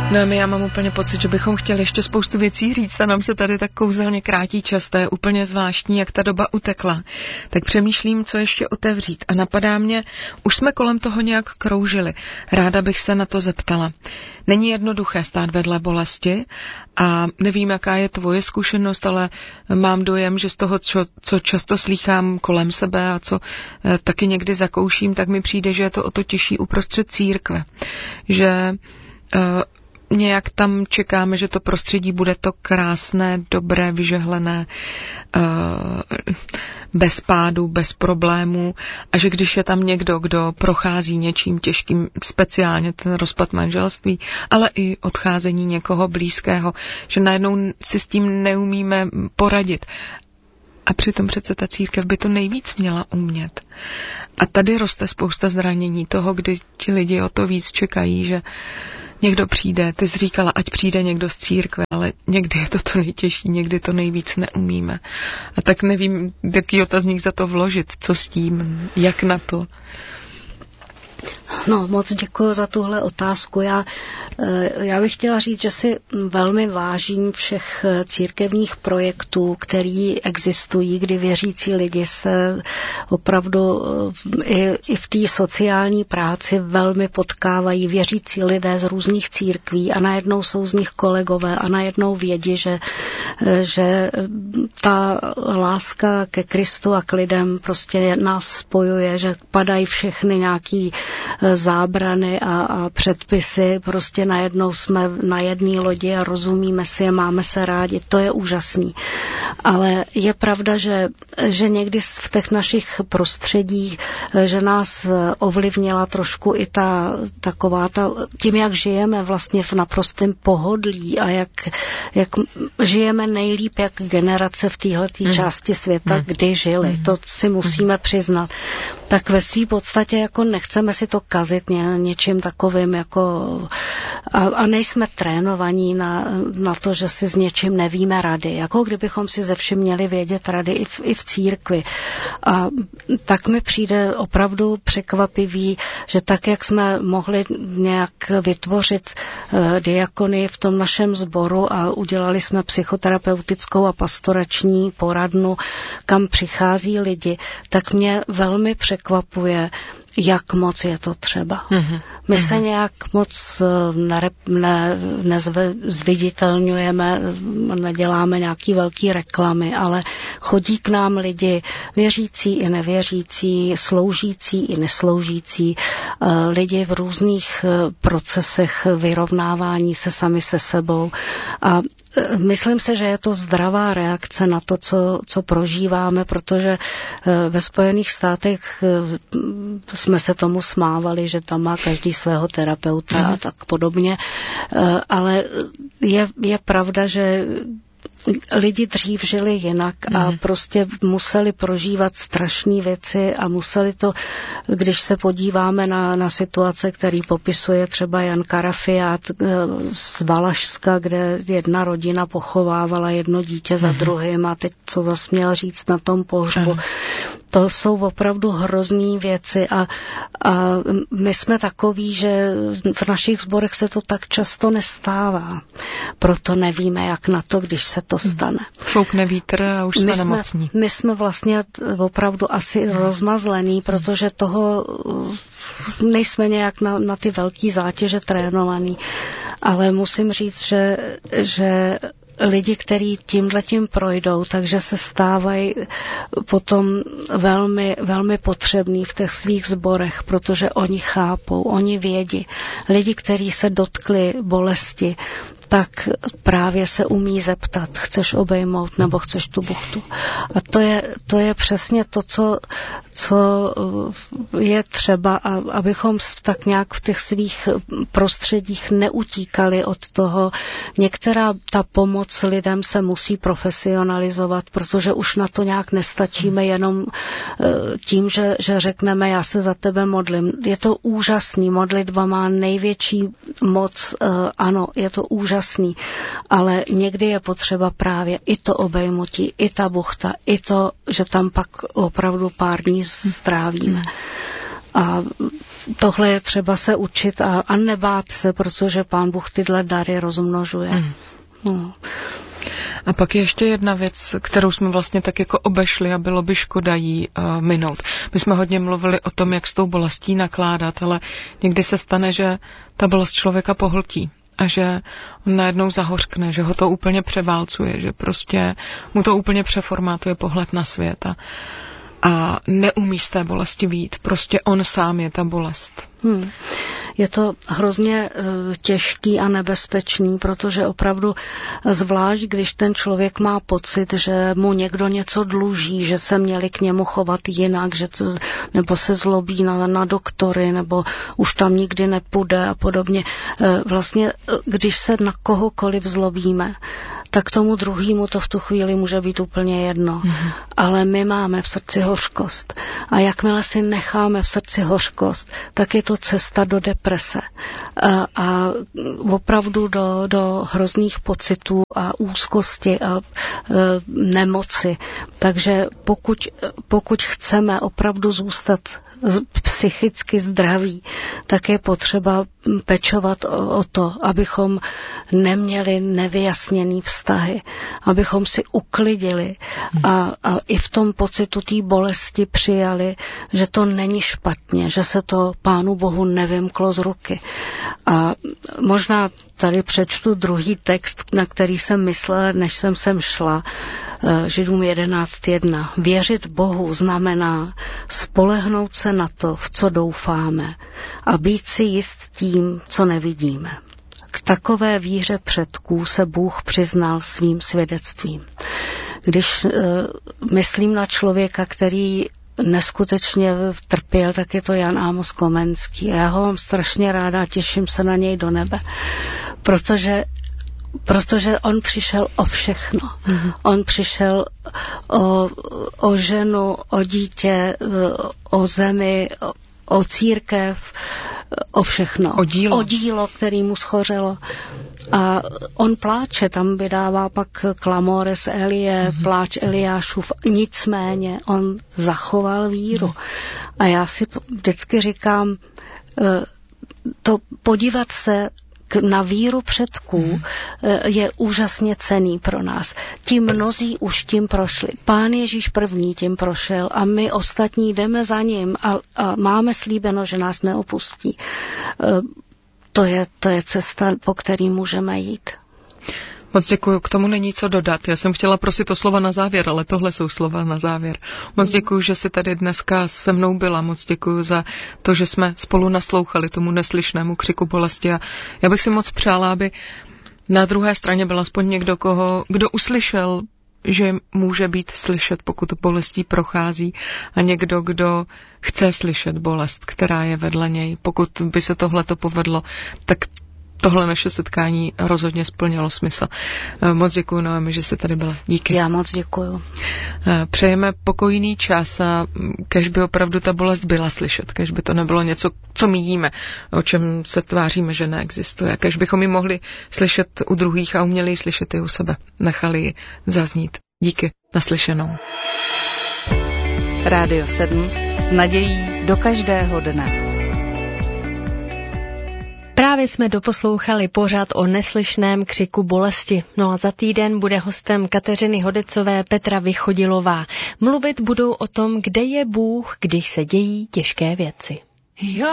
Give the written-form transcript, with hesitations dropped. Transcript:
No, já mám úplně pocit, že bychom chtěli ještě spoustu věcí říct a nám se tady tak kouzelně krátí čas, to je úplně zvláštní, jak ta doba utekla. Tak přemýšlím, co ještě otevřít a napadá mě, už jsme kolem toho nějak kroužili, ráda bych se na to zeptala. Není jednoduché stát vedle bolesti a nevím, jaká je tvoje zkušenost, ale mám dojem, že z toho, co často slýchám kolem sebe a co taky někdy zakouším, tak mi přijde, že je to o to těžší uprostřed církve. Že nějak tam čekáme, že to prostředí bude to krásné, dobré, vyžehlené, bez pádu, bez problémů a že když je tam někdo, kdo prochází něčím těžkým, speciálně ten rozpad manželství, ale i odcházení někoho blízkého, že najednou si s tím neumíme poradit. A přitom přece ta církev by to nejvíc měla umět. A tady roste spousta zranění toho, kdy ti lidi o to víc čekají, že někdo přijde, ty jsi říkala, ať přijde někdo z církve, ale někdy je to nejtěžší, někdy to nejvíc neumíme. A tak nevím, jaký otazník za to vložit, co s tím, jak na to. No, moc děkuji za tuhle otázku. Já bych chtěla říct, že si velmi vážím všech církevních projektů, které existují, kdy věřící lidi se opravdu i v té sociální práci velmi potkávají, věřící lidé z různých církví a najednou jsou z nich kolegové a najednou vědí, že ta láska ke Kristu a k lidem prostě nás spojuje, že padají všechny nějaký zábrany a předpisy, prostě najednou jsme na jedné lodi a rozumíme si a máme se rádi, to je úžasný. Ale je pravda, že někdy v těch našich prostředích, že nás ovlivnila trošku i tím, jak žijeme vlastně v naprostém pohodlí a jak žijeme nejlíp, jak generace v téhletý části světa, kdy žili. To si musíme přiznat. Tak ve své podstatě jako nechceme si to kazit něčím takovým jako a nejsme trénovaní na to, že si s něčím nevíme rady. Jako kdybychom si ze všem měli vědět rady i v církvi. A tak mi přijde opravdu překvapivý, že tak, jak jsme mohli nějak vytvořit diakonii v tom našem sboru a udělali jsme psychoterapeutickou a pastorační poradnu, kam přichází lidi, tak mě velmi překvapuje, jak moc je to třeba. My se nějak moc nezviditelňujeme, neděláme nějaký velký reklamy, ale chodí k nám lidi, věřící i nevěřící, sloužící i nesloužící, lidi v různých procesech vyrovnávání se sami se sebou a myslím si, že je to zdravá reakce na to, co prožíváme, protože ve Spojených státech jsme se tomu smávali, že tam má každý svého terapeuta a tak podobně, ale je pravda, že lidi dřív žili jinak a prostě museli prožívat strašné věci a museli to, když se podíváme na situace, který popisuje třeba Jan Karafiát z Valašska, kde jedna rodina pochovávala jedno dítě za druhým a teď co zas měl říct na tom pohřbu. To jsou opravdu hrozný věci a my jsme takoví, že v našich sborech se to tak často nestává. Proto nevíme, jak na to, když se to stane. Foukne vítr a už jsme nemocní. My jsme vlastně opravdu asi rozmazlení, protože toho nejsme nějak na ty velký zátěže trénovaný. Ale musím říct, že lidi, kteří tímhletím projdou, takže se stávají potom velmi, velmi potřební v těch svých sborech, protože oni chápou, oni vědí. Lidi, kteří se dotkli bolesti, tak právě se umí zeptat, chceš obejmout nebo chceš tu buchtu. A to je přesně to, co je třeba, abychom tak nějak v těch svých prostředích neutíkali od toho. Některá ta pomoc lidem se musí profesionalizovat, protože už na to nějak nestačíme jenom tím, že řekneme, já se za tebe modlím. Je to úžasný, modlitba má největší moc, ano, je to úžasný, ale někdy je potřeba právě i to obejmutí, i ta buchta, i to, že tam pak opravdu pár dní strávíme. A tohle je třeba se učit a nebát se, protože Pán Bůh tyhle dary rozmnožuje. No. A pak je ještě jedna věc, kterou jsme vlastně tak jako obešli a bylo by škoda jí minout. My jsme hodně mluvili o tom, jak s tou bolestí nakládat, ale někdy se stane, že ta bolest člověka pohltí a že on najednou zahořkne, že ho to úplně převálcuje, že prostě mu to úplně přeformátuje pohled na svět a neumí z té bolesti vyjít. Prostě on sám je ta bolest. Je to hrozně těžký a nebezpečný, protože opravdu zvlášť, když ten člověk má pocit, že mu někdo něco dluží, že se měli k němu chovat jinak, nebo se zlobí na doktory, nebo už tam nikdy nepůjde a podobně. Vlastně, když se na kohokoliv zlobíme, tak tomu druhému to v tu chvíli může být úplně jedno. Ale my máme v srdci hořkost. A jakmile si necháme v srdci hořkost, tak je to cesta do deprese. A opravdu do hrozných pocitů a úzkosti a nemoci. Takže pokud chceme opravdu zůstat psychicky zdraví, tak je potřeba pečovat o to, abychom neměli nevyjasněný vztahy, abychom si uklidili a i v tom pocitu té bolesti přijali, že to není špatně, že se to Pánu Bohu nevymklo z ruky. A možná tady přečtu druhý text, na který jsem myslela, než jsem sem šla, Židům 11.1. Věřit Bohu znamená spolehnout se na to, v co doufáme a být si jist tím, co nevidíme. K takové víře předků se Bůh přiznal svým svědectvím. Když myslím na člověka, který neskutečně trpěl, tak je to Jan Amos Komenský. Já ho mám strašně ráda a těším se na něj do nebe. Protože on přišel o všechno. On přišel o ženu, o dítě, o zemi, o církev, o všechno. O dílo, který mu schořelo. A on pláče, tam vydává pak Klamores Elie, pláč Eliášův. Nicméně on zachoval víru. A já si vždycky říkám, to podívat se na víru předků je úžasně cenný pro nás. Ti mnozí už tím prošli. Pán Ježíš první tím prošel a my ostatní jdeme za ním a máme slíbeno, že nás neopustí. To je cesta, po který můžeme jít. Moc děkuju, k tomu není co dodat. Já jsem chtěla prosit o slova na závěr, ale tohle jsou slova na závěr. Moc děkuju, že jsi tady dneska se mnou byla. Moc děkuju za to, že jsme spolu naslouchali tomu neslyšnému křiku bolesti. A já bych si moc přála, aby na druhé straně byl aspoň někdo, kdo uslyšel, že může být slyšet, pokud bolestí prochází, a někdo, kdo chce slyšet bolest, která je vedle něj. Pokud by se tohleto povedlo, tak tohle naše setkání rozhodně splnilo smysl. Moc děkuji, Noemi, že jsi tady byla. Díky. Já moc děkuju. Přejeme pokojný čas a kež by opravdu ta bolest byla slyšet, kež by to nebylo něco, co míjíme, o čem se tváříme, že neexistuje. Kež bychom ji mohli slyšet u druhých a uměli ji slyšet i u sebe. Nechali ji zaznít. Díky. Naslyšenou. Rádio 7 s nadějí do každého dne. Právě jsme doposlouchali pořad o neslyšném křiku bolesti. No a za týden bude hostem Kateřiny Hodecové Petra Vychodilová. Mluvit budou o tom, kde je Bůh, když se dějí těžké věci.